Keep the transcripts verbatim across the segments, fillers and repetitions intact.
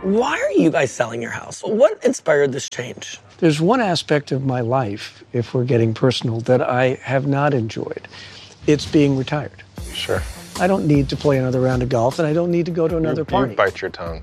Why are you guys selling your house? What inspired this change? There's one aspect of my life, if we're getting personal, that I have not enjoyed. It's being retired. Sure. I don't need to play another round of golf, and I don't need to go to another you, party. You bite your tongue.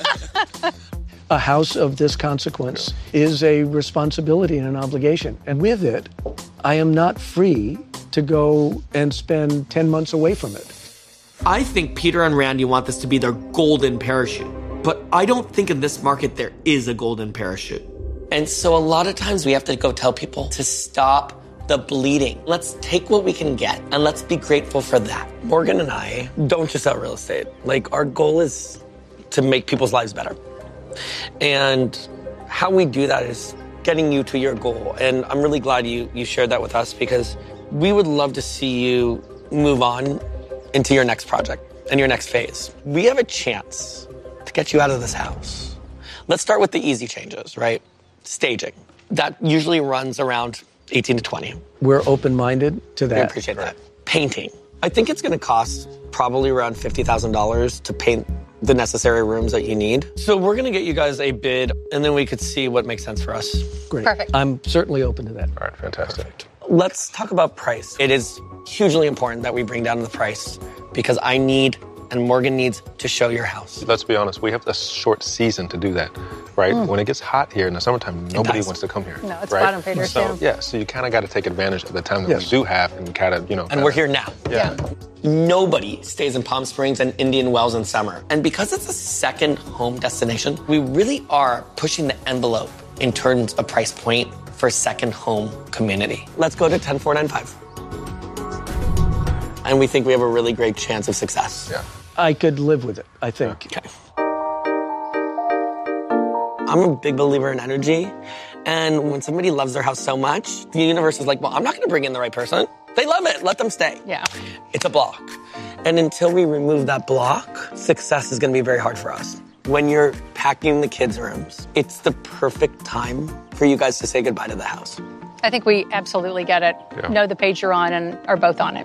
A house of this consequence yeah. is a responsibility and an obligation. And with it, I am not free to go and spend ten months away from it. I think Peter and Randy want this to be their golden parachute. But I don't think in this market there is a golden parachute. And so a lot of times we have to go tell people to stop the bleeding. Let's take what we can get and let's be grateful for that. Morgan and I don't just sell real estate. Like, our goal is to make people's lives better. And how we do that is getting you to your goal. And I'm really glad you, you shared that with us, because we would love to see you move on into your next project and your next phase. We have a chance to get you out of this house. Let's start with the easy changes, right? Staging. That usually runs around eighteen to twenty. We're open-minded to that. We appreciate that. Painting. I think it's going to cost probably around fifty thousand dollars to paint the necessary rooms that you need. So we're going to get you guys a bid, and then we could see what makes sense for us. Great. Perfect. I'm certainly open to that. All right, fantastic. Perfect. Let's talk about price. It is hugely important that we bring down the price, because I need, and Morgan needs, to show your house. Let's be honest, we have a short season to do that, right? Mm. When it gets hot here in the summertime, nobody wants to come here. No, it's right? bottom feeders so, too. Yeah, so you kind of got to take advantage of the time that yes. we do have and kind of, you know. And kinda, we're here now. Yeah. yeah. Nobody stays in Palm Springs and Indian Wells in summer. And because it's a second home destination, we really are pushing the envelope in terms of price point for second home community. Let's go to ten four nine five. And we think we have a really great chance of success. Yeah. I could live with it, I think. Okay. I'm a big believer in energy. And when somebody loves their house so much, the universe is like, well, I'm not going to bring in the right person. They love it. Let them stay. Yeah. It's a block. And until we remove that block, success is going to be very hard for us. When you're packing the kids' rooms, it's the perfect time for you guys to say goodbye to the house. I think we absolutely get it. Yeah. Know the page you're on and are both on it.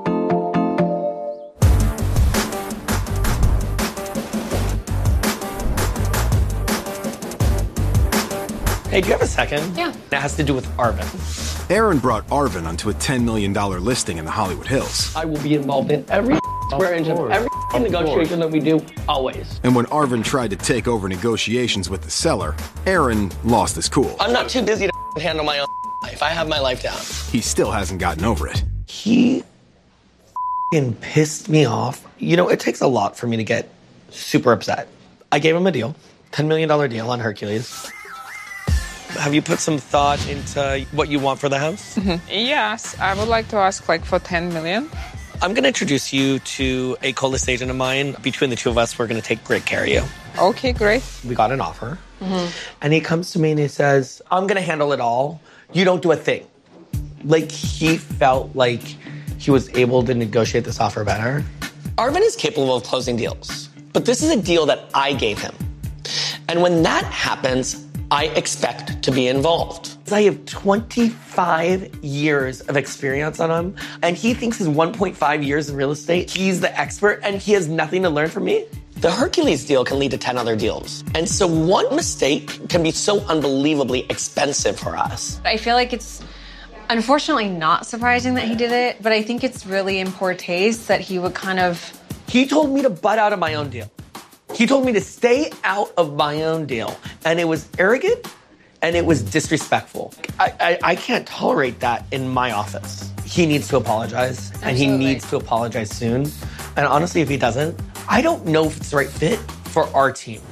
Hey, do you have a second? Yeah. It has to do with Arvin. Aaron brought Arvin onto a ten million dollars listing in the Hollywood Hills. I will be involved in every square inch of every negotiation that we do, always. And when Arvin tried to take over negotiations with the seller, Aaron lost his cool. I'm not too busy to handle my own life. I have my life down. He still hasn't gotten over it. He f***ing pissed me off. You know, it takes a lot for me to get super upset. I gave him a deal, ten million dollars deal on Hercules. Have you put some thought into what you want for the house? Mm-hmm. Yes, I would like to ask like for ten million. I'm going to introduce you to a co-list agent of mine. Between the two of us, we're going to take great care of you. Okay, great. We got an offer. Mm-hmm. And he comes to me and he says, I'm going to handle it all. You don't do a thing. Like, he felt like he was able to negotiate this offer better. Arvin is capable of closing deals, but this is a deal that I gave him. And when that happens, I expect to be involved. I have twenty-five years of experience on him, and he thinks his one point five years in real estate, he's the expert, and he has nothing to learn from me. The Hercules deal can lead to ten other deals. And so one mistake can be so unbelievably expensive for us. I feel like it's unfortunately not surprising that he did it, but I think it's really in poor taste that he would kind of... He told me to butt out of my own deal. He told me to stay out of my own deal. And it was arrogant and it was disrespectful. I, I, I can't tolerate that in my office. He needs to apologize. Absolutely. And he needs to apologize soon. And honestly, if he doesn't, I don't know if it's the right fit for our team.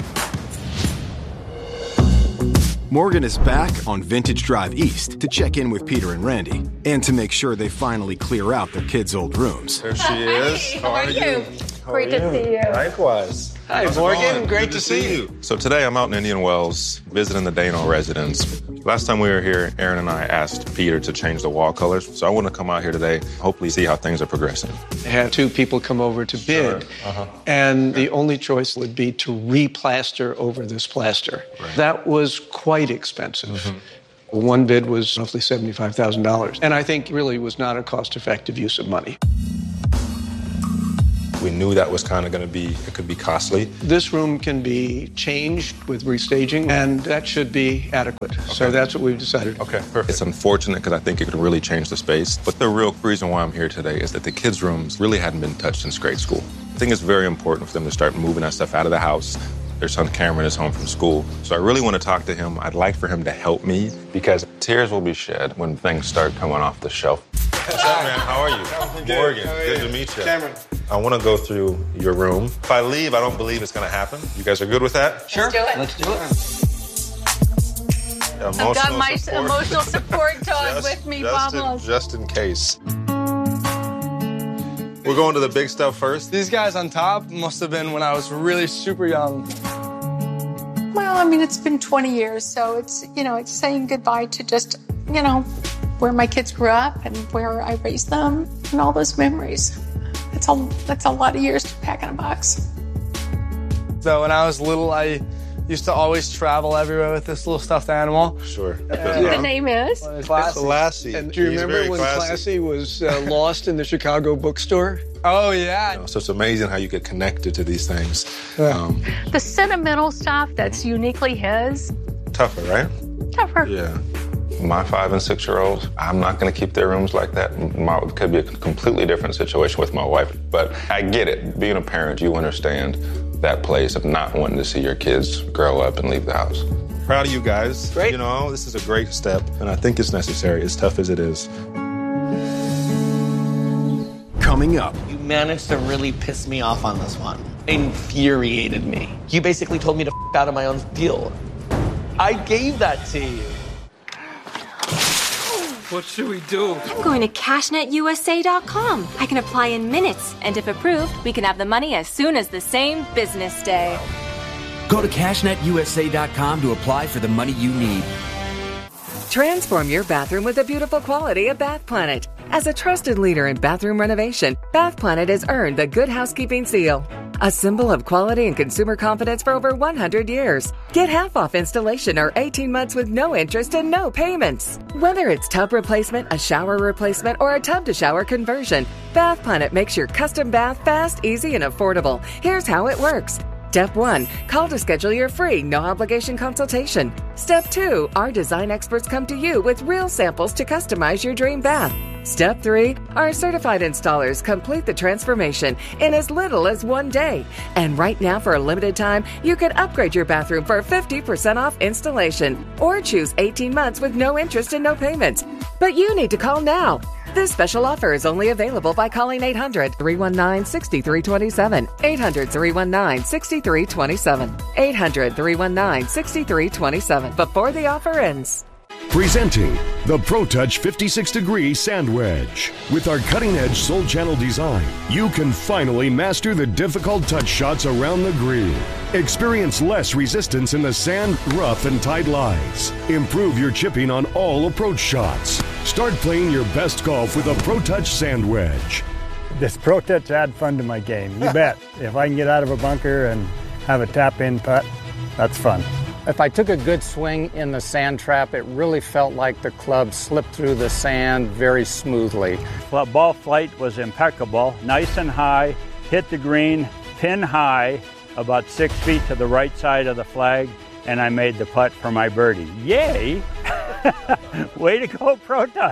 Morgan is back on Vintage Drive East to check in with Peter and Randy and to make sure they finally clear out their kids' old rooms. There she is. Hey, how, how are you? you? How Great are to you? see you. Likewise. Hi, Morgan. Great Good to, to see see you. you. So today I'm out in Indian Wells visiting the Dano residence. Last time we were here, Aaron and I asked Peter to change the wall colors. So I want to come out here today, hopefully see how things are progressing. I had two people come over to bid, Sure. uh-huh. and the only choice would be to replaster over this plaster. Right. That was quite expensive. Mm-hmm. One bid was roughly seventy-five thousand dollars, and I think really was not a cost-effective use of money. We knew that was kind of going to be, it could be costly. This room can be changed with restaging, and that should be adequate. Okay. So that's what we've decided. Okay, perfect. It's unfortunate because I think it could really change the space. But the real reason why I'm here today is that the kids' rooms really hadn't been touched since grade school. I think it's very important for them to start moving that stuff out of the house. Their son Cameron is home from school. So I really want to talk to him. I'd like for him to help me because tears will be shed when things start coming off the shelf. What's up, man? How are you? Good. Morgan, good to meet you. Cameron. I want to go through your room. If I leave, I don't believe it's going to happen. You guys are good with that? Sure. Let's do it. Let's do it. I've got my support. emotional support dog just, with me, just Pablo. In, just in case. We're going to the big stuff first. These guys on top must have been when I was really super young. Well, I mean, it's been twenty years, so it's, you know, it's saying goodbye to just, you know, where my kids grew up and where I raised them and all those memories. That's a, that's a lot of years to pack in a box. So when I was little, I used to always travel everywhere with this little stuffed animal. Sure. And the name is? Classy. Lassie. And do you He's remember when classy. Classy was uh, lost in the Chicago bookstore? Oh, yeah. You know, so it's amazing how you get connected to these things. Yeah. Um, The sentimental stuff that's uniquely his. tougher, right? Tougher. Yeah. My five and six year olds, I'm not going to keep their rooms like that. My, it could be a completely different situation with my wife. But I get it. Being a parent, you understand that place of not wanting to see your kids grow up and leave the house. Proud of you guys. Great. You know, this is a great step, and I think it's necessary, as tough as it is. Coming up. You managed to really piss me off on this one. Infuriated me. You basically told me to f out of my own deal. I gave that to you. What should we do? I'm going to cash net U S A dot com. I can apply in minutes, and if approved, we can have the money as soon as the same business day. Go to cash net U S A dot com to apply for the money you need. Transform your bathroom with the beautiful quality of Bath Planet. As a trusted leader in bathroom renovation, Bath Planet has earned the Good Housekeeping seal, a symbol of quality and consumer confidence for over one hundred years. Get half off installation or eighteen months with no interest and no payments. Whether it's tub replacement, a shower replacement, or a tub-to-shower conversion, Bath Planet makes your custom bath fast, easy, and affordable. Here's how it works. Step one, call to schedule your free, no-obligation consultation. Step two, our design experts come to you with real samples to customize your dream bath. Step three, our certified installers complete the transformation in as little as one day. And right now, for a limited time, you can upgrade your bathroom for fifty percent off installation or choose eighteen months with no interest and no payments. But you need to call now. This special offer is only available by calling eight hundred, three one nine, six three two seven, eight hundred, three one nine, six three two seven, eight hundred, three one nine, six three two seven before the offer ends. Presenting the ProTouch fifty-six degree Sand Wedge. With our cutting-edge Soul Channel design, you can finally master the difficult touch shots around the green. Experience less resistance in the sand, rough, and tight lies. Improve your chipping on all approach shots. Start playing your best golf with a ProTouch Sand Wedge. This ProTouch add fun to my game, you bet. If I can get out of a bunker and have a tap-in putt, that's fun. If I took a good swing in the sand trap, it really felt like the club slipped through the sand very smoothly. Well, ball flight was impeccable, nice and high, hit the green, pin high, about six feet to the right side of the flag, and I made the putt for my birdie. Yay! Way to go, ProTouch!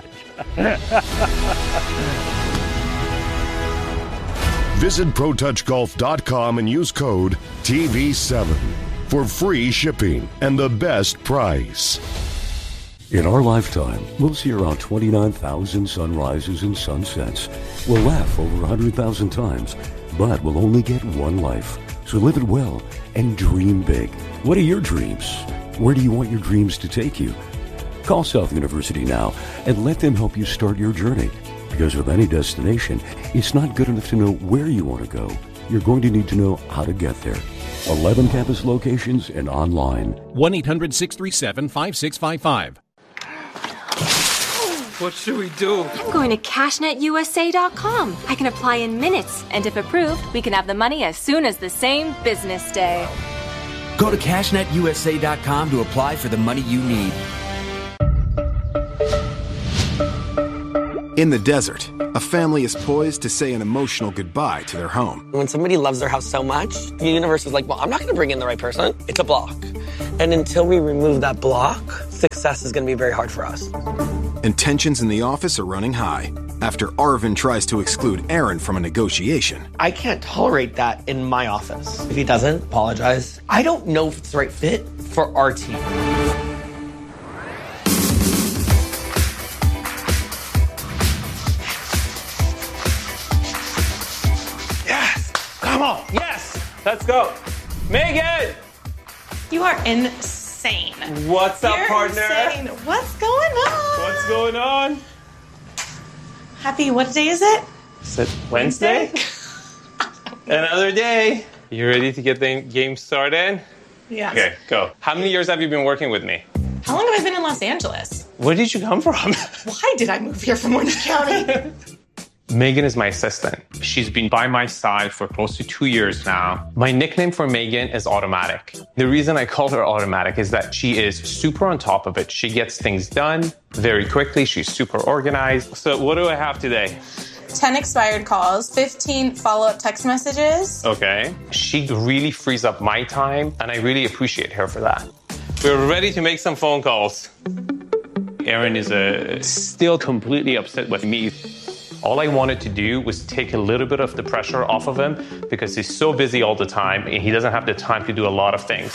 Visit Pro Touch Golf dot com and use code T V seven for free shipping and the best price. In our lifetime, we'll see around twenty-nine thousand sunrises and sunsets. We'll laugh over one hundred thousand times, but we'll only get one life. So live it well and dream big. What are your dreams? Where do you want your dreams to take you? Call South University now and let them help you start your journey. Because with any destination, it's not good enough to know where you want to go. You're going to need to know how to get there. eleven campus locations and online. one eight hundred, six three seven, five six five five. What should we do? I'm going to cash net U S A dot com. I can apply in minutes, and if approved, we can have the money as soon as the same business day. Go to cash net U S A dot com to apply for the money you need. In the desert, a family is poised to say an emotional goodbye to their home. When somebody loves their house so much, the universe is like, well, I'm not going to bring in the right person. It's a block. And until we remove that block, success is going to be very hard for us. And tensions in the office are running high after Arvin tries to exclude Aaron from a negotiation. I can't tolerate that in my office. If he doesn't, apologize. I don't know if it's the right fit for our team. Yes! Come on! Yes! Let's go! Megan! You are insane. What's up, You're partner? Insane. What's going on? What's going on? Happy, what day is it? Is it Wednesday? Another day. You ready to get the game started? Yeah. Okay, go. How many years have you been working with me? How long have I been in Los Angeles? Where did you come from? Why did I move here from Orange County? Megan is my assistant. She's been by my side for close to two years now. My nickname for Megan is Automatic. The reason I call her Automatic is that she is super on top of it. She gets things done very quickly. She's super organized. So what do I have today? ten expired calls, fifteen follow-up text messages. Okay. She really frees up my time, and I really appreciate her for that. We're ready to make some phone calls. Aaron is uh, still completely upset with me. All I wanted to do was take a little bit of the pressure off of him because he's so busy all the time and he doesn't have the time to do a lot of things.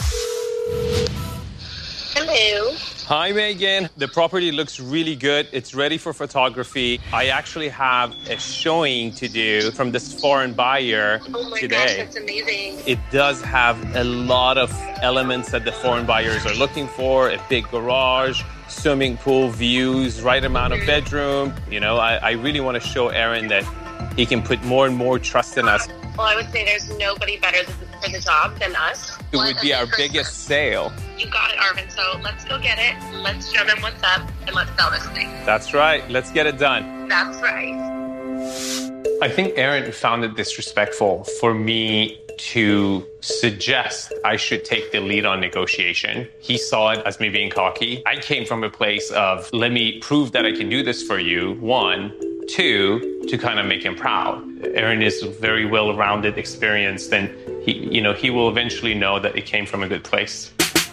Hello. Hi, Megan. The property looks really good. It's ready for photography. I actually have a showing to do from this foreign buyer oh my today. Gosh, that's amazing. It does have a lot of elements that the foreign buyers are looking for, a big garage, swimming pool views, right amount of bedroom. You know, I, I really want to show Aaron that he can put more and more trust in us. Well, I would say there's nobody better for the job than us. It would be our biggest sale. You got it, Arvin. So let's go get it. Let's show them what's up and let's sell this thing. That's right. Let's get it done. That's right. I think Aaron found it disrespectful for me to suggest I should take the lead on negotiation. He saw it as me being cocky. I came from a place of, let me prove that I can do this for you, one. Two, to kind of make him proud. Aaron is very well-rounded, experienced, and he, you know, he will eventually know that it came from a good place.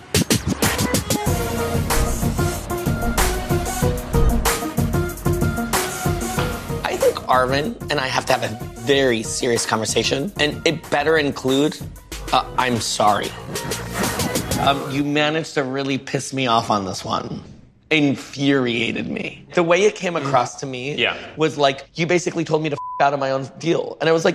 I think Arvin and I have to have a very serious conversation, and it better include, uh, I'm sorry. Um, you managed to really piss me off on this one. Infuriated me. The way it came across to me yeah. was like, you basically told me to f*** out of my own deal. And I was like,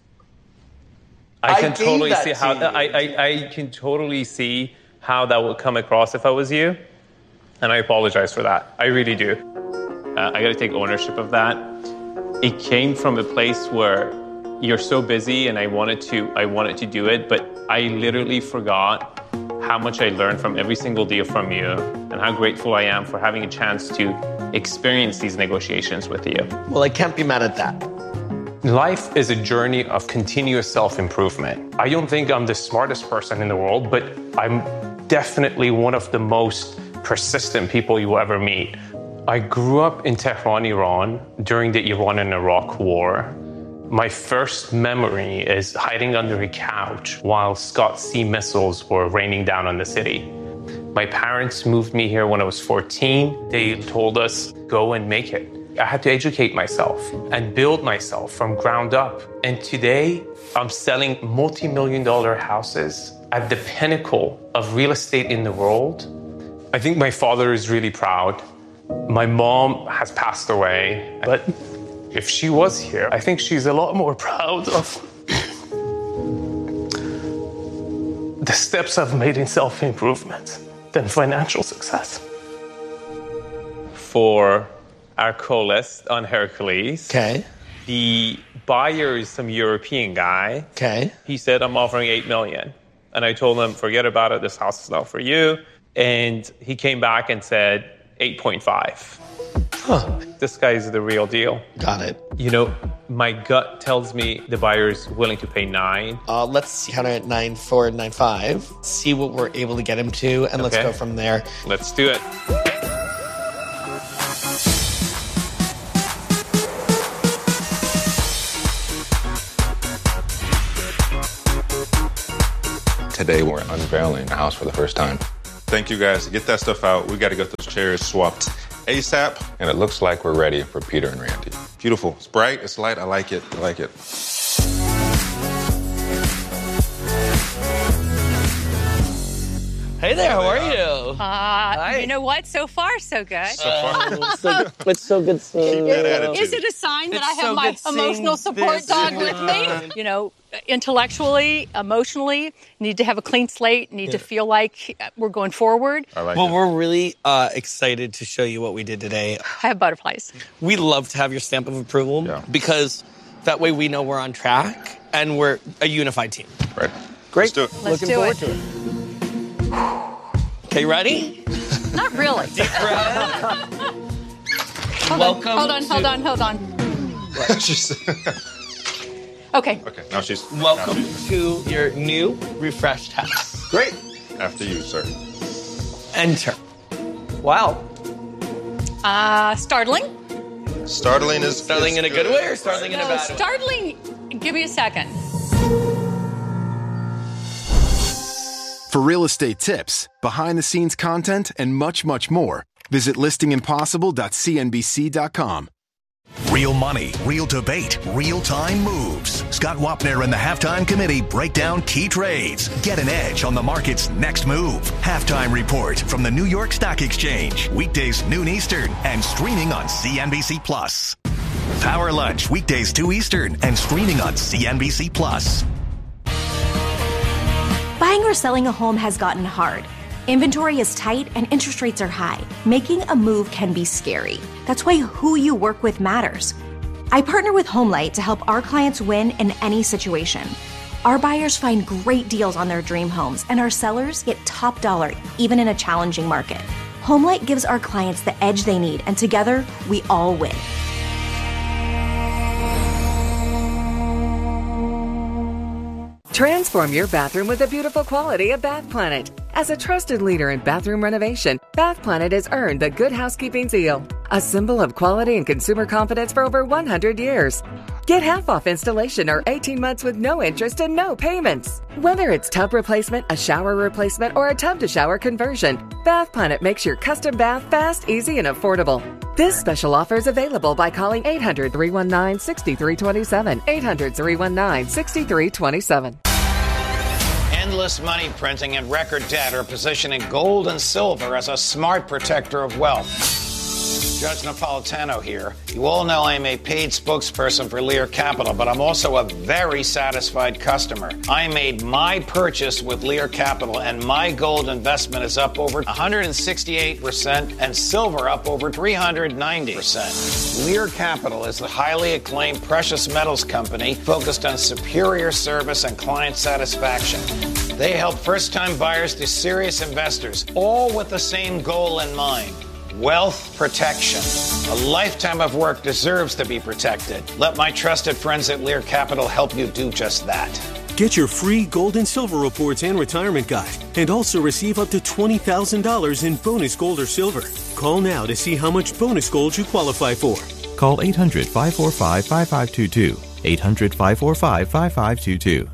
I can I totally see to how, I, I, I can totally see how that would come across if I was you. And I apologize for that. I really do. Uh, I got to take ownership of that. It came from a place where you're so busy and I wanted to, I wanted to do it, but I literally forgot how much I learned from every single deal from you and how grateful I am for having a chance to experience these negotiations with you. Well, I can't be mad at that. Life is a journey of continuous self-improvement. I don't think I'm the smartest person in the world, but I'm definitely one of the most persistent people you will ever meet. I grew up in Tehran, Iran during the Iran and Iraq War. My first memory is hiding under a couch while Scott C missiles were raining down on the city. My parents moved me here when I was fourteen. They told us, go and make it. I had to educate myself and build myself from ground up. And today, I'm selling multi-million dollar houses at the pinnacle of real estate in the world. I think my father is really proud. My mom has passed away, but if she was here, I think she's a lot more proud of the steps I've made in self-improvement than financial success. For our co-list on Hercules, okay. The buyer is some European guy. Okay. He said, I'm offering eight million dollars. And I told him, forget about it, this house is not for you. And he came back and said, eight point five. Huh. This guy is the real deal. Got it. You know, my gut tells me the buyer is willing to pay nine. Uh, let's counter at nine four, nine five. See what we're able to get him to, and let's Okay. go from there. Let's do it. today we're unveiling the house for the first time. Thank you guys. Get that stuff out. We got to get those chairs swapped ASAP. And it looks like we're ready for Peter and Randy. Beautiful. It's bright. It's light. I like it. I like it. Hey there, how are you? Uh, you know what? So far, so good. So far. so, it's so good seeing you. Is it a sign that It's I have so my good seeing emotional support this. dog with me? You know, intellectually, emotionally, need to have a clean slate, need to feel like we're going forward. I like well, it. We're really uh, excited to show you what we did today. I have butterflies. We love to have your stamp of approval yeah. because that way we know we're on track and we're a unified team. Right. Great. Let's do it. Let's Looking do forward it. to it. Okay, ready? Not really. Deep breath. Hold Welcome. On, hold on, to... hold on, hold on. Okay. Okay, now she's... Welcome now she's... to your new refreshed house. Great. After you, sir. Enter. Wow. Uh, startling? Startling is... Startling is in a good way or startling in a No, bad way? startling, give me a second. For real estate tips, behind-the-scenes content, and much, much more, visit listing impossible dot c n b c dot com. Real money, real debate, real-time moves. Scott Wapner and the Halftime Committee break down key trades. Get an edge on the market's next move. Halftime Report from the New York Stock Exchange. Weekdays noon Eastern and streaming on C N B C Plus. Power Lunch, weekdays two Eastern and streaming on C N B C Plus. Buying or selling a home has gotten hard. Inventory is tight and interest rates are high. Making a move can be scary. That's why who you work with matters. I partner with HomeLight to help our clients win in any situation. Our buyers find great deals on their dream homes, and our sellers get top dollar, even in a challenging market. HomeLight gives our clients the edge they need, and together, we all win. Transform your bathroom with the beautiful quality of Bath Planet. As a trusted leader in bathroom renovation, Bath Planet has earned the Good Housekeeping seal, a symbol of quality and consumer confidence for over one hundred years. Get half off installation or eighteen months with no interest and no payments. Whether it's tub replacement, a shower replacement, or a tub-to-shower conversion, Bath Planet makes your custom bath fast, easy, and affordable. This special offer is available by calling eight hundred, three one nine, six three two seven, eight hundred, three one nine, six three two seven. Endless money printing and record debt are positioning gold and silver as a smart protector of wealth. Judge Napolitano here. You all know I'm a paid spokesperson for Lear Capital, but I'm also a very satisfied customer. I made my purchase with Lear Capital, and my gold investment is up over one hundred sixty-eight percent and silver up over three hundred ninety percent. Lear Capital is the highly acclaimed precious metals company focused on superior service and client satisfaction. They help first-time buyers to serious investors, all with the same goal in mind. Wealth protection. A lifetime of work deserves to be protected. Let my trusted friends at Lear Capital help you do just that. Get your free gold and silver reports and retirement guide, and also receive up to twenty thousand dollars in bonus gold or silver. Call now to see how much bonus gold you qualify for. Call eight hundred, five four five, five five two two. eight hundred, five four five, five five two two.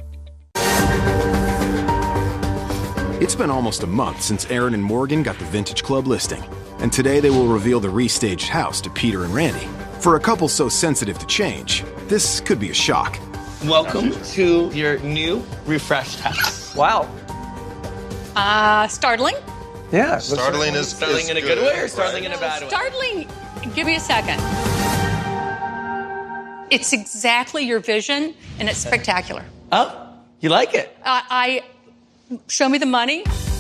It's been almost a month since Aaron and Morgan got the Vintage Club listing, and today they will reveal the restaged house to Peter and Randy. For a couple so sensitive to change, this could be a shock. Welcome to your new refreshed house. Wow. Uh, startling? Yeah. Startling is startling is in a good, way or startling in a bad way? Startling, give me a second. It's exactly your vision, and it's spectacular. Oh, you like it? Uh, I show me the money.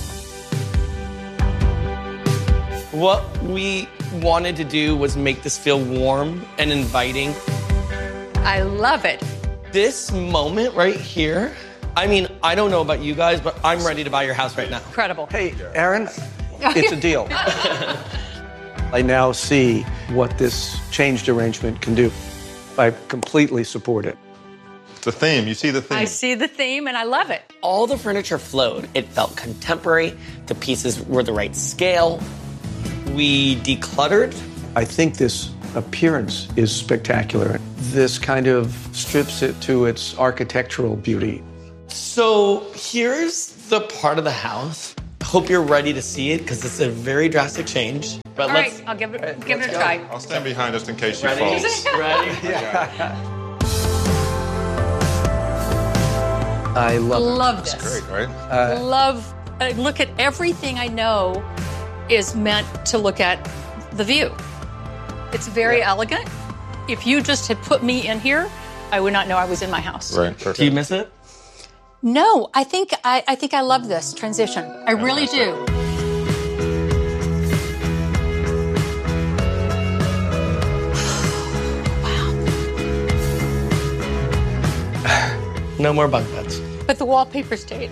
What we wanted to do was make this feel warm and inviting. I love it. This moment right here, I mean, I don't know about you guys, but I'm ready to buy your house right now. Incredible. Hey, Aaron, it's a deal. I now see what this changed arrangement can do. I completely support it. The theme, you see the theme. I see the theme, and I love it. All the furniture flowed. It felt contemporary. The pieces were the right scale. We decluttered. I think this appearance is spectacular. This kind of strips it to its architectural beauty. So here's the part of the house. I hope you're ready to see it because it's a very drastic change. But All let's. right, I'll give it, give it a try. I'll stand behind just in case you Ready? fall. Ready? Yeah. I love it. Love this. Great, right? Uh, Love. Uh, look at everything I know is meant to look at the view. It's very elegant. If you just had put me in here, I would not know I was in my house. Right. Perfect. Do you miss it? No, I think I, I think I love this transition. I really do. No more bunk beds. But the wallpaper stayed.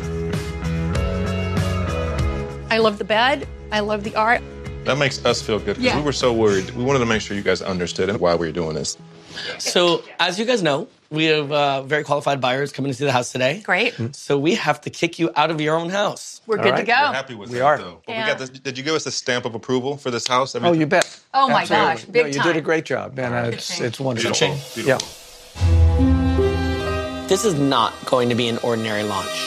I love the bed. I love the art. That makes us feel good because Yeah. we were so worried. We wanted to make sure you guys understood why we were doing this. So, as you guys know, we have uh, very qualified buyers coming to see the house today. Great. So we have to kick you out of your own house. We're good to go. We're happy with We that, are. though. But Yeah. we got this, did you give us a stamp of approval for this house? Oh, you bet. Oh my Absolutely. gosh, big no, you time. did a great job, man. Uh, it's it's wonderful. Cha-ching. Yeah. This is not going to be an ordinary launch.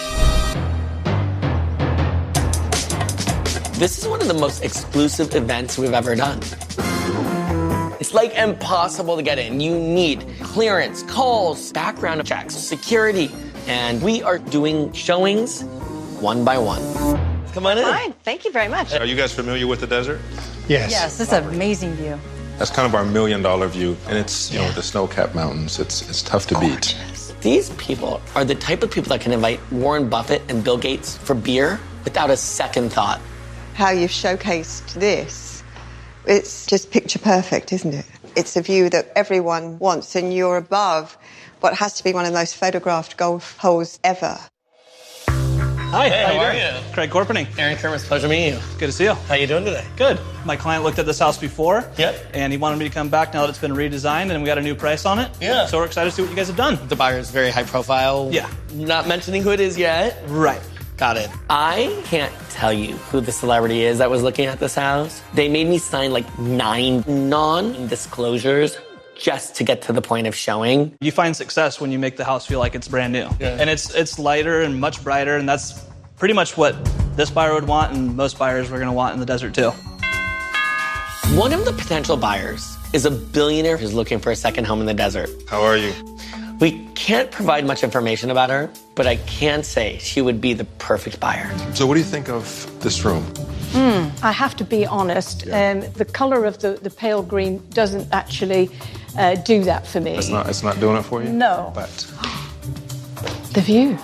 This is one of the most exclusive events we've ever done. It's like impossible to get in. You need clearance, calls, background checks, security, and we are doing showings one by one. Come on in. Fine. Thank you very much. Are you guys familiar with the desert? Yes. Yes, this is an amazing view. That's kind of our million dollar view. And it's, you know, the snow-capped mountains. It's it's tough to beat. These people are the type of people that can invite Warren Buffett and Bill Gates for beer without a second thought. How you've showcased this, it's just picture perfect, isn't it? It's a view that everyone wants, and you're above what has to be one of the most photographed golf holes ever. Hi, Hey, how, how you are doing? you? Craig Corpening. Aaron Kermis, pleasure meeting you. Good to see you. How you doing today? Good. My client looked at this house before. Yep. And he wanted me to come back now that it's been redesigned and we got a new price on it. Yeah. So we're excited to see what you guys have done. The buyer is very high profile. Yeah. Not mentioning who it is yet. Right. Got it. I can't tell you who the celebrity is that was looking at this house. They made me sign like nine non-disclosures just to get to the point of showing. You find success when you make the house feel like it's brand new. Yeah. And it's it's lighter and much brighter, and that's pretty much what this buyer would want and most buyers were going to want in the desert too. One of the potential buyers is a billionaire who's looking for a second home in the desert. How are you? We can't provide much information about her, but I can say she would be the perfect buyer. So what do you think of this room? Mm, I have to be honest. Um, the colour of the, the pale green doesn't actually uh, do that for me. It's not it's not doing it for you? No. But The view.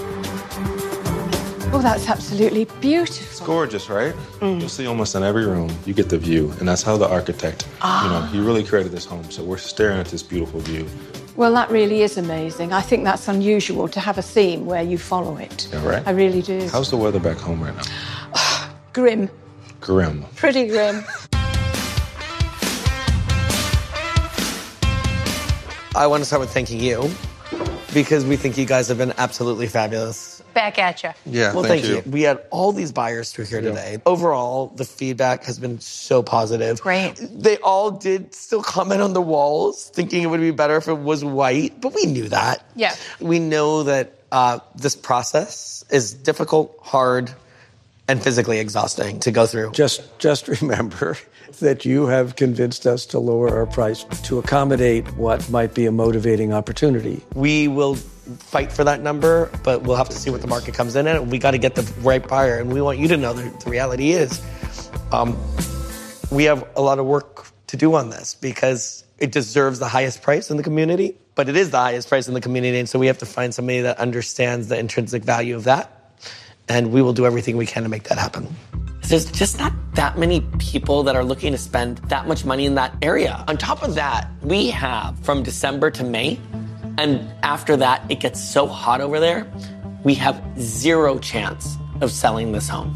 Oh, that's absolutely beautiful. it's gorgeous, right? Mm. You'll see almost in every room, you get the view. And that's how the architect, Ah. you know, he really created this home. So we're staring at this beautiful view. Well, that really is amazing. I think that's unusual to have a theme where you follow it. Yeah, right? I really do. How's the weather back home right now? Grim. Grim. Pretty grim. I want to start with thanking you because we think you guys have been absolutely fabulous. Back at you. Yeah, Well, thank, thank you. We had all these buyers through here today. Overall, the feedback has been so positive. Great. They all did still comment on the walls, thinking it would be better if it was white, but we knew that. Yeah. We know that uh, this process is difficult, hard, and physically exhausting to go through. Just just remember that you have convinced us to lower our price to accommodate what might be a motivating opportunity. We will fight for that number, but we'll have to see what the market comes in at. We got to get the right buyer, and we want you to know that the reality is um, we have a lot of work to do on this because it deserves the highest price in the community, but it is the highest price in the community, and so we have to find somebody that understands the intrinsic value of that, and we will do everything we can to make that happen. There's just not that many people that are looking to spend that much money in that area. On top of that, we have from December to May, and after that, it gets so hot over there, we have zero chance of selling this home.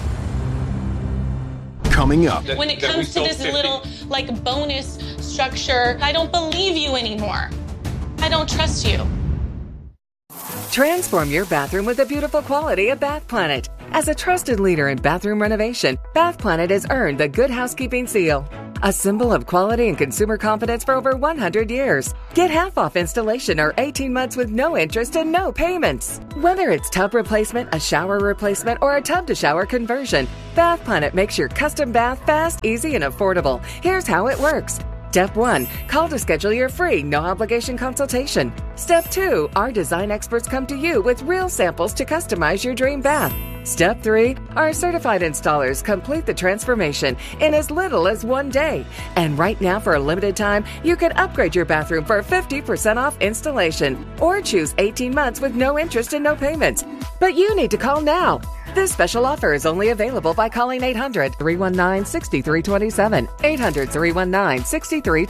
Coming up. When it comes to this little, like, bonus structure, I don't believe you anymore. I don't trust you. Transform your bathroom with the beautiful quality of Bath Planet. As a trusted leader in bathroom renovation, Bath Planet has earned the Good Housekeeping Seal. a symbol of quality and consumer confidence for over one hundred years. Get half off installation or eighteen months with no interest and no payments. Whether it's tub replacement, a shower replacement, or a tub-to-shower conversion, Bath Planet makes your custom bath fast, easy, and affordable. Here's how it works. Step one, call to schedule your free, no-obligation consultation. Step two, our design experts come to you with real samples to customize your dream bath. Step three, our certified installers complete the transformation in as little as one day. And right now, for a limited time, you can upgrade your bathroom for fifty percent off installation or choose eighteen months with no interest and no payments. But you need to call now. This special offer is only available by calling eight hundred, three one nine, six three two seven, eight hundred, three one nine, six three two